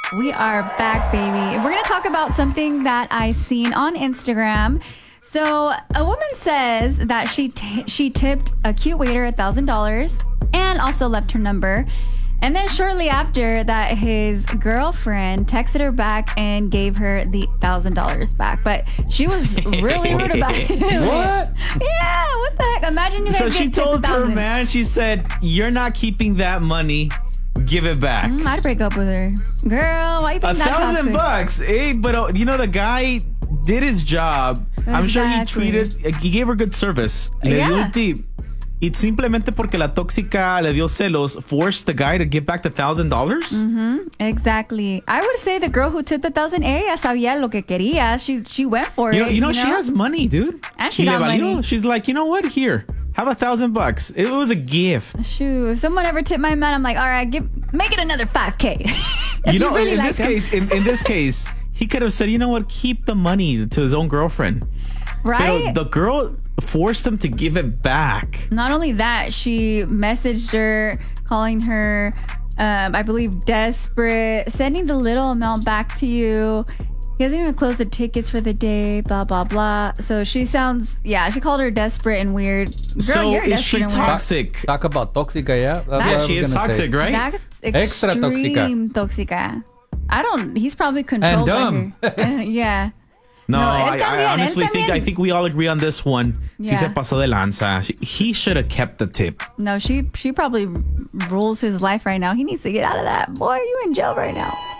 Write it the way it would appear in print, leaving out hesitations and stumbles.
We are back, baby. We're going to talk about something that I seen on Instagram. So a woman says that she tipped a cute waiter $1,000 and also left her number. And then shortly after that, his girlfriend texted her back and gave her the $1,000 back. But she was really rude about it. What? Yeah, what the heck? Imagine you guys So she get told tipped her $1,000. man, she said, "You're not keeping that money. Give it back." I'd break up with her. Girl, why you being that toxic? $1,000. Hey, but the guy did his job. I'm sure he gave her good service. Le dio un tip. Y simplemente porque la tóxica le dio celos, forced the guy to give back the $1,000? Mm-hmm. Exactly. I would say the girl who tipped the $1,000, ella sabía lo que quería. She went for it. You know, she has money, dude. And she got money. She's like, you know what? Here, have $1,000. It was a gift. Shoot, if someone ever tipped my man, I'm like, all right, make it another $5,000. You know, really in this case, he could have said, you know what? Keep the money to his own girlfriend. Right? But the girl forced him to give it back. Not only that, she messaged her, calling her, I believe, desperate, sending the little amount back to you. He hasn't even closed the tickets for the day, blah, blah, blah. So she she called her desperate and weird. Girl, so you're is she desperate and weird. toxic? Talk about tóxica, yeah? That's what I Yeah, was she is gonna toxic, say. right? That's Extra extreme tóxica. He's probably controlled And by her. Yeah. No, él también, I honestly él también. think we all agree on this one. Yeah. Si se pasó de lanza. He should have kept the tip. No, she probably rules his life right now. He needs to get out of that. Boy, you in jail right now.